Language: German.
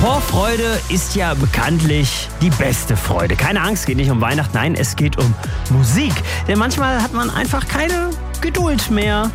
Vorfreude ist ja bekanntlich die beste Freude. Keine Angst, geht nicht um Weihnachten, nein, es geht um Musik. Denn manchmal hat man einfach keine Geduld mehr